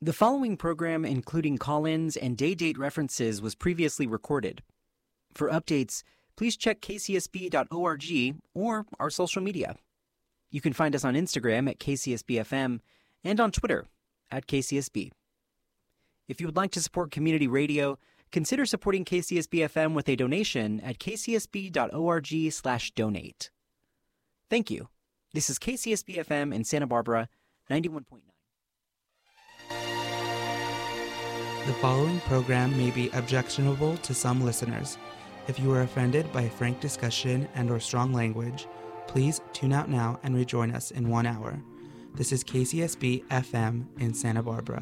The following program, including call-ins and day-date references, was previously recorded. For updates, please check kcsb.org or our social media. You can find us on Instagram at KCSBFM and on Twitter at KCSB. If you would like to support community radio, consider supporting KCSB-FM with a donation at kcsb.org/donate. Thank you. This is KCSB-FM in Santa Barbara, 91.9. The following program may be objectionable to some listeners. If you are offended by frank discussion and/or strong language, please tune out now and rejoin us in 1 hour. This is KCSB FM in Santa Barbara.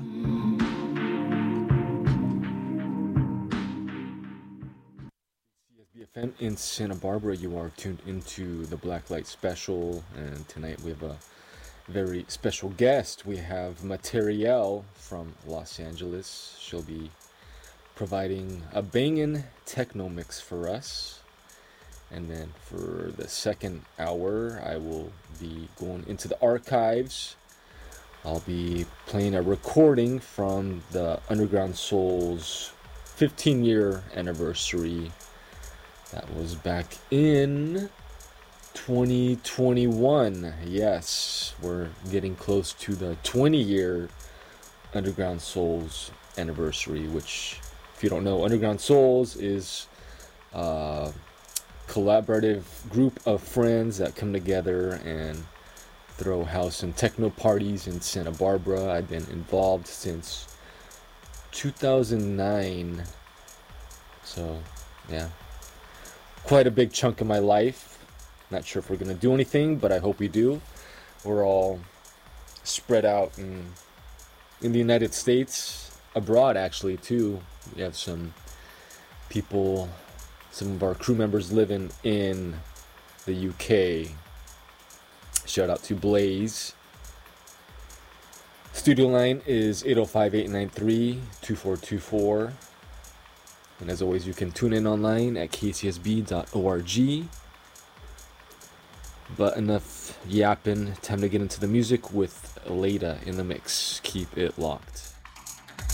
KCSB FM in Santa Barbara, you are tuned into the Blacklight Special, and tonight we have a very special guest. We have Materiel from Los Angeles. She'll be providing a bangin' techno mix for us. And then for the second hour, I will be going into the archives. I'll be playing a recording from the Underground Souls 15-year anniversary. That was back in 2021. Yes, we're getting close to the 20-year Underground Souls anniversary, which, if you don't know, Underground Souls is a collaborative group of friends that come together and throw house and techno parties in Santa Barbara. I've been involved since 2009, so yeah, quite a big chunk of my life. Not sure if we're going to do anything, but I hope we do. We're all spread out in the United States, abroad actually too. We have some people, some of our crew members living in the UK. Shout out to Blaze. Studio line is 805-893-2424. And as always, you can tune in online at kcsb.org. But enough yapping, time to get into the music with Leda in the mix. Keep it locked.